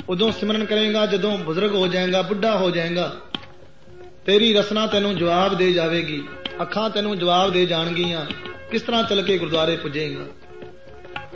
ਉਦੋਂ ਸਿਮਰਨ ਕਰੇਗਾ ਜਦੋਂ ਬਜ਼ੁਰਗ ਹੋ ਜਾਏਗਾ, ਬੁੱਢਾ ਹੋ ਜਾਏਗਾ। ਤੇਰੀ ਰਸਨਾ ਤੈਨੂੰ ਜਵਾਬ ਦੇ ਜਾਵੇਗੀ, ਅੱਖਾਂ ਤੈਨੂੰ ਜਵਾਬ ਦੇ ਜਾਣਗੀਆਂ, ਕਿਸ ਤਰ੍ਹਾਂ ਚੱਲ ਕੇ ਗੁਰਦੁਆਰੇ ਪੁੱਜੇਗਾ।